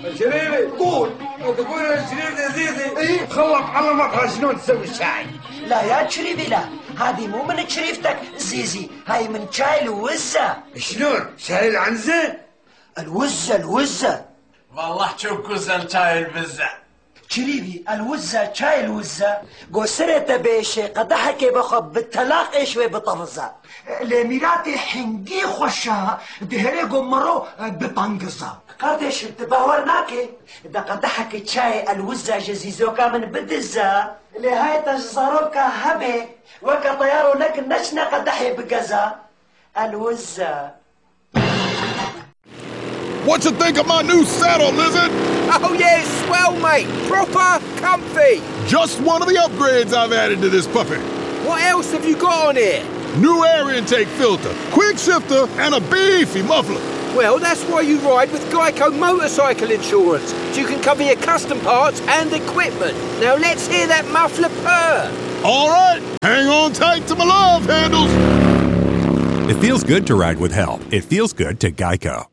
شريفي قول. تقول الشريف يا زيزي إيه؟ خلط علمك شلون تسوي الشاي. لا يا شريفي لا، هذه مو من شريفتك زيزي، هاي من شاي الوزة. شلون شاي العنزة؟ الوزة والله شوكوزة شاي البزة شريفي، الوزة شاي الوزة قصرت بيشي قدحك بخب بالتلاق ايشوي بطفزة لميراتي حنقي خوشها دهري قمرو بطنقزة قردش تباورناكي دا قدحك شاي الوزة جزيزوكا من بدزة لهاي تجزاروكا هبي وكا طيارو لك نشنا قدحي بقزة الوزة. What you think of my new saddle, Lizard? Oh yeah, swell mate, proper comfy. Just one of the upgrades I've added to this puppy. What else have you got on here? New air intake filter, quick shifter, and a beefy muffler. Well, that's why you ride with Geico Motorcycle Insurance, so you can cover your custom parts and equipment. Now let's hear that muffler purr. All right, hang on tight to my love handles. It feels good to ride with help. It feels good to Geico.